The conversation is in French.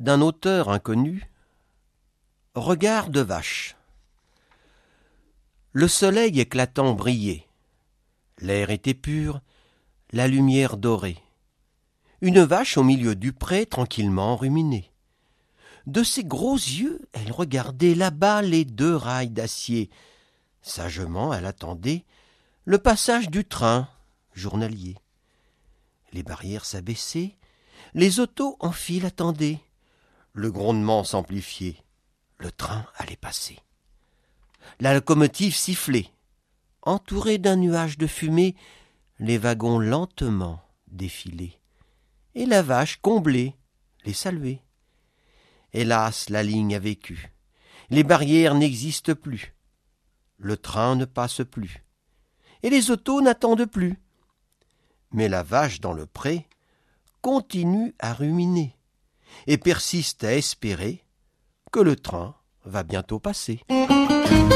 d'un auteur inconnu. Regard de vache. Le soleil éclatant brillait. L'air était pur, la lumière dorée. Une vache au milieu du pré tranquillement ruminait. De ses gros yeux, elle regardait là-bas les 2 rails d'acier. Sagement, elle attendait le passage du train journalier. Les barrières s'abaissaient, les autos en file attendaient. Le grondement s'amplifiait, le train allait passer. La locomotive sifflait. Entourée d'un nuage de fumée, les wagons lentement défilaient. Et la vache, comblée, les saluait. Hélas, la ligne a vécu. Les barrières n'existent plus. Le train ne passe plus. Et les autos n'attendent plus. Mais la vache dans le pré continue à ruminer et persiste à espérer que le train va bientôt passer.